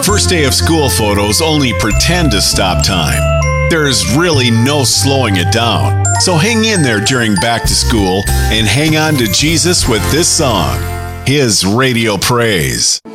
First day of school photos only pretend to stop time. There's really no slowing it down. So hang in there during back to school and hang on to Jesus with this song, His Radio Praise.